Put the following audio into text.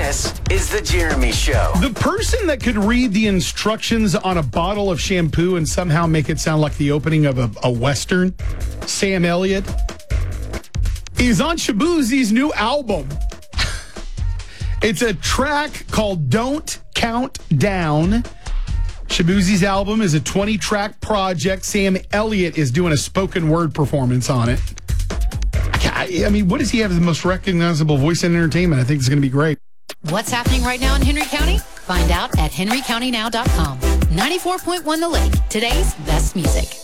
This is The Jeremy Show. The person that could read the instructions on a bottle of shampoo and somehow make it sound like the opening of a Western, Sam Elliott, is on Shaboozey's new album. It's a track called Don't Count Down. Shaboozey's album is a 20-track project. Sam Elliott is doing a spoken word performance on it. I mean, what does he have as the most recognizable voice in entertainment? I think it's going to be great. What's happening right now in Henry County? Find out at henrycountynow.com. 94.1 The Lake, today's best music.